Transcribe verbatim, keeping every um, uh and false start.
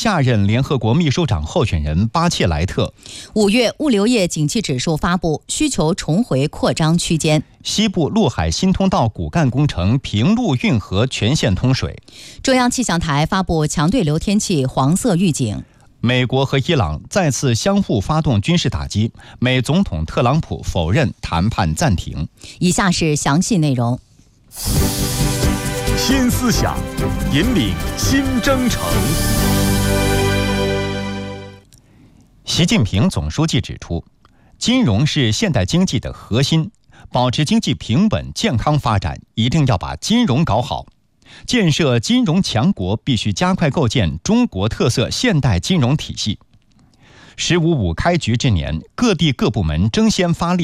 下任联合国秘书长候选人巴切莱特。 五月物流业景气指数发布，需求重回扩张区间。 西部陆海新通道骨干工程平陆运河全线通水。 中央气象台发布强对流天气黄色预警。 美国和伊朗再次相互发动军事打击，美总统特朗普否认谈判暂停。 以下是详细内容。 新思想，引领新征程。 习近平总书记指出，金融是现代经济的核心，保持经济平稳健康发展，一定要把金融搞好。建设金融强国必须加快构建中国特色现代金融体系。十五五开局之年，各地各部门争先发力，